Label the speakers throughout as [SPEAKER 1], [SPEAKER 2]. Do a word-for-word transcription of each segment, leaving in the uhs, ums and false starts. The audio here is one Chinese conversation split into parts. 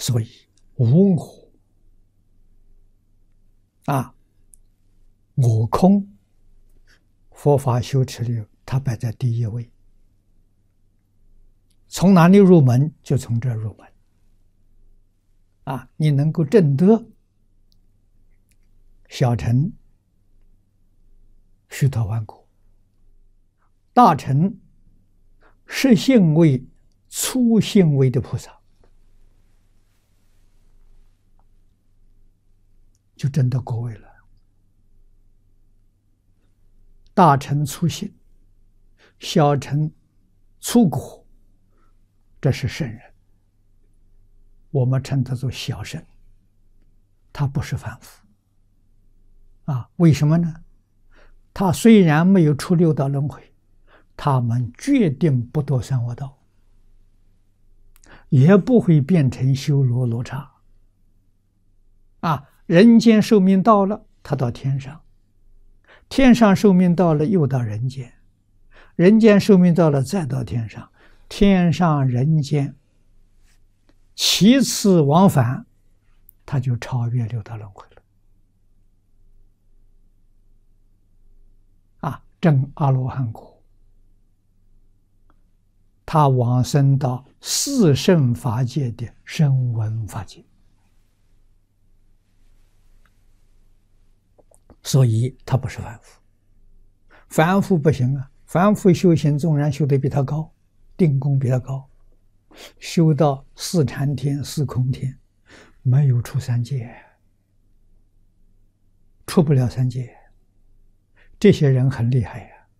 [SPEAKER 1] 所以无我啊，我空，佛法修持里它摆在第一位。从哪里入门，就从这入门啊！你能够证得小乘须陀洹果，大乘实性位、粗性位的菩萨，就证得果位了。大乘粗性，小乘粗果，这是圣人，我们称他做小圣，他不是凡夫啊。为什么呢？他虽然没有出六道轮回，他们决定不堕三恶道，也不会变成修罗罗刹啊。人间寿命到了，他到天上；天上寿命到了，又到人间；人间寿命到了，再到天上。天上人间七次往返，他就超越六道轮回了啊！证阿罗汉果，他往生到四圣法界的声闻法界，所以他不是凡夫。凡夫不行啊！凡夫修行纵然修得比他高，定功比他高，修到四禅天、四空天，没有出三界，出不了三界。这些人很厉害呀！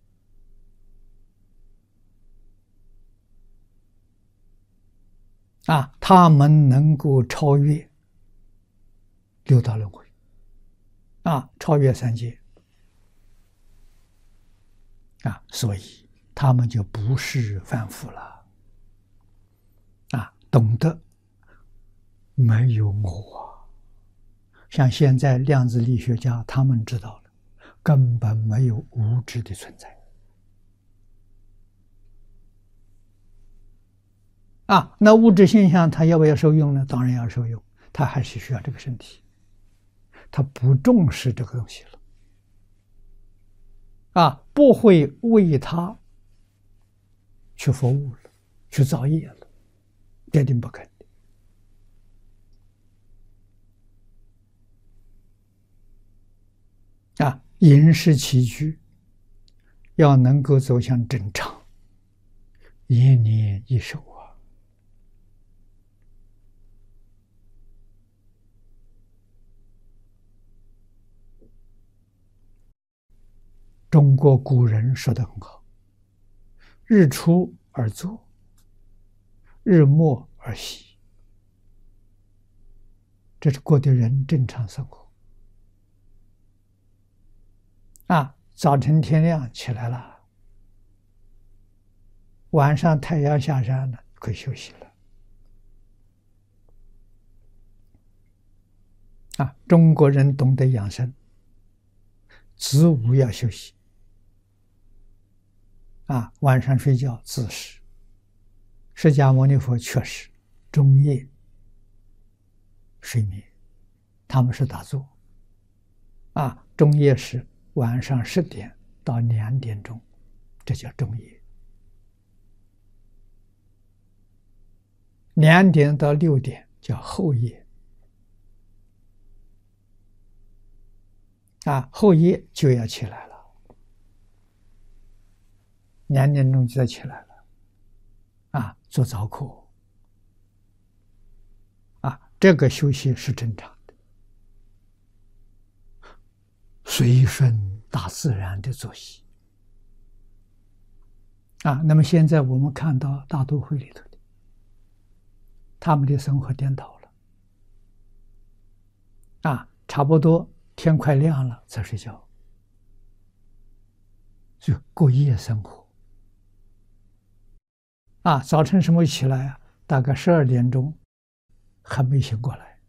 [SPEAKER 1] 啊，他们能够超越六道轮回，啊，超越三界，啊，所以他们就不是凡夫了，啊，懂得没有我啊。像现在量子力学家他们知道了，根本没有物质的存在啊。那物质现象它要不要受用呢？当然要受用，它还是需要这个身体，他不重视这个东西了啊，不会为他去服务了，去造业了，决定不肯定啊。饮食起居要能够走向正常，一年一寿啊。中国古人说得很好，日出而作，日没而息，这是过的人正常生活啊。早晨天亮起来了，晚上太阳下山了，可以休息了啊。中国人懂得养生，子午要休息啊，晚上睡觉子时。释迦牟尼佛确实中夜睡眠，他们是打坐啊，中夜时晚上十点到两点钟，这叫中夜；两点到六点叫后夜啊，后夜就要起来了，两点钟就要起来了啊，做早课啊，这个休息是正常的，随顺大自然的作息啊。那么现在我们看到大都会里头的，他们的生活颠倒了啊，差不多天快亮了才睡觉，就过夜生活啊。早晨什么起来啊？大概十二点钟还没醒过来。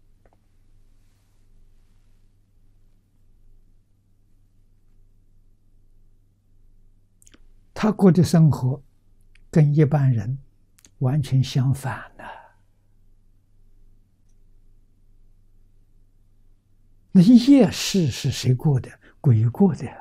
[SPEAKER 1] 他过的生活跟一般人完全相反的那夜市是谁过的？鬼过的呀！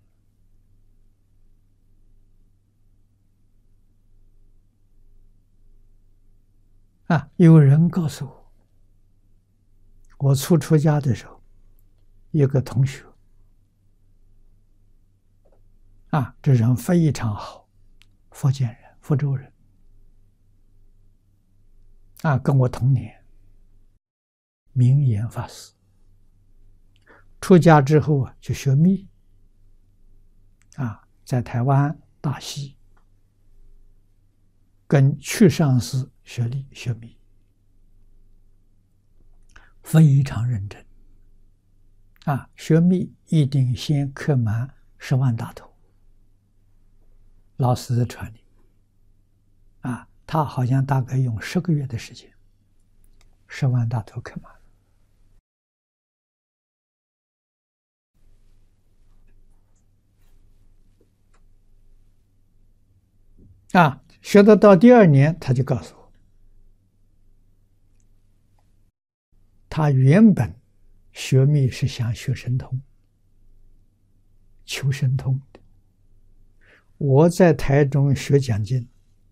[SPEAKER 1] 啊，有人告诉我，我初出家的时候，一个同学，啊，这人非常好，福建人，福州人，啊，跟我同年，明言法师。出家之后啊，就学密，啊，在台湾大溪跟去上师学历学密，非常认真。啊，学密一定先刻满十万大头，老师的传令。啊，他好像大概用十个月的时间，十万大头刻满。啊，学得到第二年，他就告诉我，他原本学密是想学神通，求神通的。我在台中学讲经，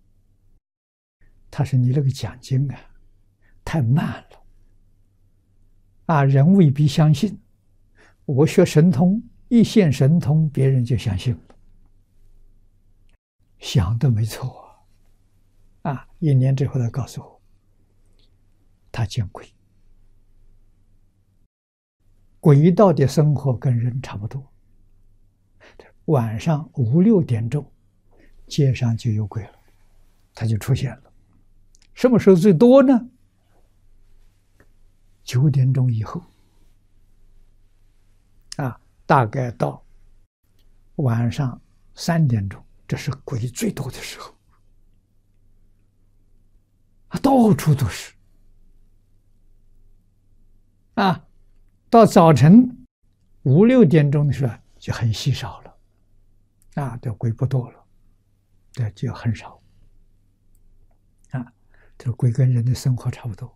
[SPEAKER 1] 他说你那个讲经啊，太慢了，啊，人未必相信。我学神通，一现神通，别人就相信了。想的没错啊！啊，一年之后他告诉我，他见鬼，鬼道的生活跟人差不多。晚上五六点钟，街上就有鬼了，他就出现了。什么时候最多呢？九点钟以后，啊，大概到晚上三点钟，这是鬼最多的时候，啊，到处都是。啊，到早晨五六点钟的时候就很稀少了，啊，这鬼不多了，这就很少。啊，这鬼跟人的生活差不多。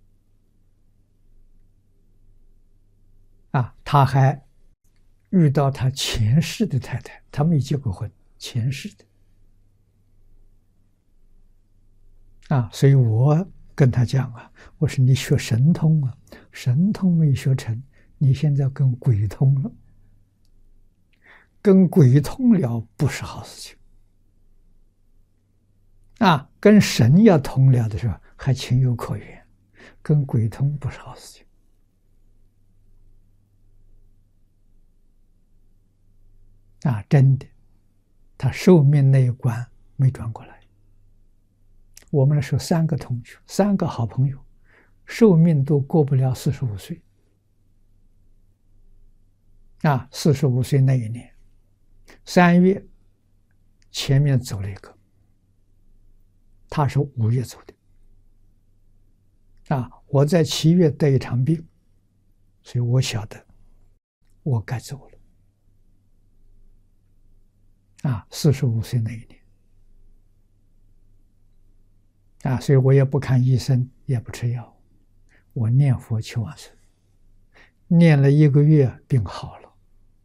[SPEAKER 1] 啊，他还遇到他前世的太太，他没结过婚，前世的。啊，所以我跟他讲啊，我说你学神通啊，神通没学成，你现在跟鬼通了，跟鬼通了不是好事情。啊，跟神要通了的时候还情有可原，跟鬼通不是好事情。啊，真的，他寿命那一关没转过来。我们那时候三个同学，三个好朋友，寿命都过不了四十五岁。啊，四十五岁那一年，三月前面走了一个，他是五月走的。啊，我在七月得一场病，所以我晓得我该走了。啊，四十五岁那一年。啊，所以我也不看医生，也不吃药，我念佛求往生，念了一个月，病好了。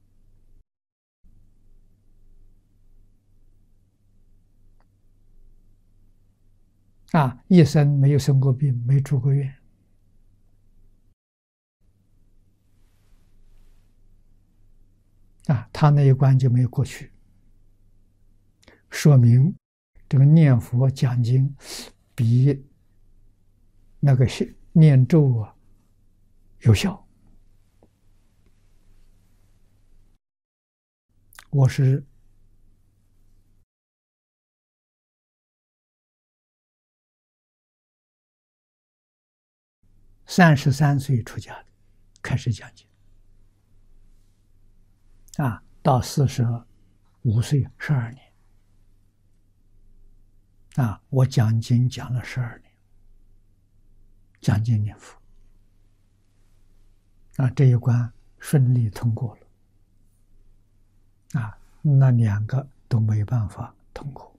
[SPEAKER 1] 啊，一生没有生过病，没住过院。啊，他那一关就没有过去，说明这个念佛讲经比那个念咒啊有效。我是三十三岁出家的，开始讲经。啊，到四十五岁，十二年。啊，我讲经讲了十二年，讲经念佛。啊，这一关顺利通过了。啊，那两个都没办法通过。